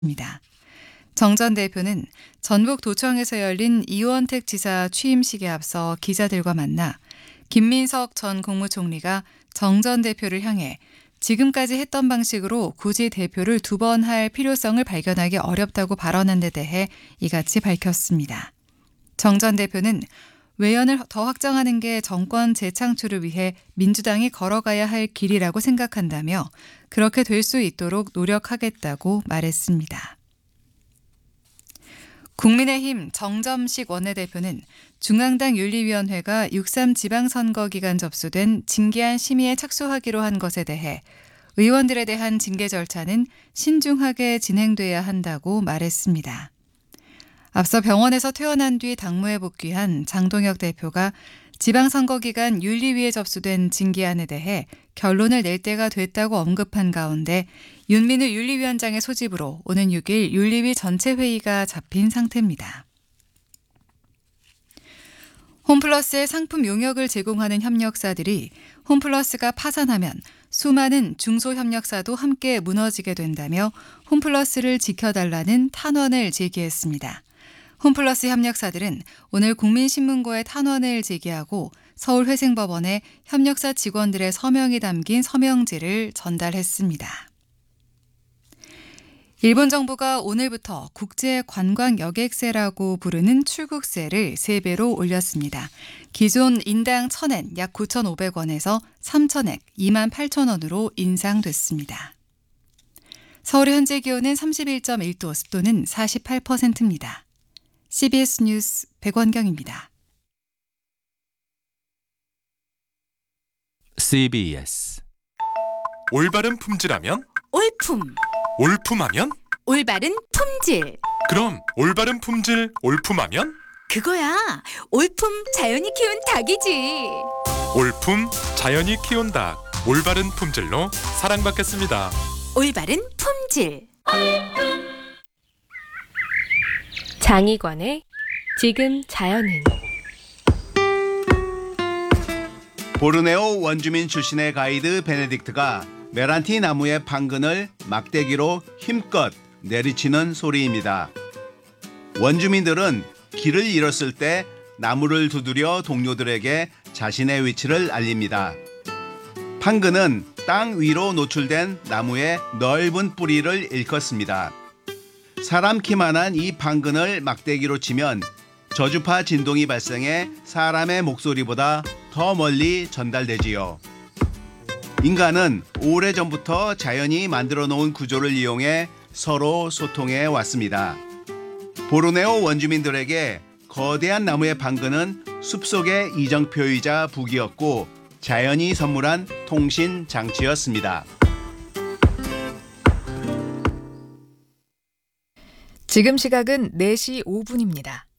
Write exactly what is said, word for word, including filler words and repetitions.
입니다. 정 전 대표는 전북도청에서 열린 이원택 지사 취임식에 앞서 기자들과 만나 김민석 전 국무총리가 정 전 대표를 향해 지금까지 했던 방식으로 굳이 대표를 두 번 할 필요성을 발견하기 어렵다고 발언한 데 대해 이같이 밝혔습니다. 정 전 대표는 외연을 더 확장하는 게 정권 재창출을 위해 민주당이 걸어가야 할 길이라고 생각한다며 그렇게 될 수 있도록 노력하겠다고 말했습니다. 국민의힘 정점식 원내대표는 중앙당 윤리위원회가 육삼 지방선거 기간 접수된 징계안 심의에 착수하기로 한 것에 대해 의원들에 대한 징계 절차는 신중하게 진행돼야 한다고 말했습니다. 앞서 병원에서 퇴원한 뒤 당무에 복귀한 장동혁 대표가 지방선거 기간 윤리위에 접수된 징계안에 대해 결론을 낼 때가 됐다고 언급한 가운데 윤민우 윤리위원장의 소집으로 오는 육 일 윤리위 전체 회의가 잡힌 상태입니다. 홈플러스의 상품 용역을 제공하는 협력사들이 홈플러스가 파산하면 수많은 중소협력사도 함께 무너지게 된다며 홈플러스를 지켜달라는 탄원을 제기했습니다. 홈플러스 협력사들은 오늘 국민신문고에 탄원을 제기하고 서울회생법원에 협력사 직원들의 서명이 담긴 서명지를 전달했습니다. 일본 정부가 오늘부터 국제관광여객세라고 부르는 출국세를 세 배로 올렸습니다. 기존 인당 천 엔 약 구천오백 원에서 삼천 엔 이만 팔천 원으로 인상됐습니다. 서울의 현재 기온은 삼십일 점 일 도, 습도는 사십팔 퍼센트입니다. 씨비에스 뉴스 백원경입니다. 씨비에스 올바른 품질하면? 올품. 올품하면? 올바른 품질. 그럼 올바른 품질 올품하면? 그거야. 올품 자연이 키운 닭이지. 올품 자연이 키운 닭. 올바른 품질로 사랑받겠습니다. 올바른 품질. 장희관의 지금 자연은. 보르네오 원주민 출신의 가이드 베네딕트가 메란티 나무의 판근을 막대기로 힘껏 내리치는 소리입니다. 원주민들은 길을 잃었을 때 나무를 두드려 동료들에게 자신의 위치를 알립니다. 판근은 땅 위로 노출된 나무의 넓은 뿌리를 일컫습니다. 사람 키만한 이 판근을 막대기로 치면 저주파 진동이 발생해 사람의 목소리보다 더 멀리 전달되지요. 인간은 오래전부터 자연이 만들어 놓은 구조를 이용해 서로 소통해 왔습니다. 보르네오 원주민들에게 거대한 나무의 판근은 숲속의 이정표이자 북이었고 자연이 선물한 통신 장치였습니다. 지금 시각은 네 시 오 분입니다.